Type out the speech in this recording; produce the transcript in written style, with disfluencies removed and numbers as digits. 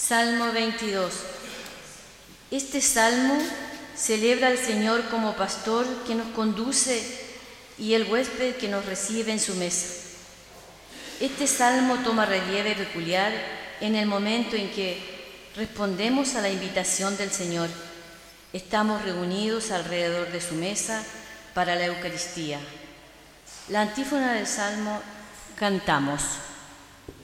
Salmo 22. Este salmo celebra al Señor como pastor que nos conduce y el huésped que nos recibe en su mesa. Este salmo toma relieve peculiar en el momento en que respondemos a la invitación del Señor. Estamos reunidos alrededor de su mesa para la Eucaristía. La antífona del salmo cantamos.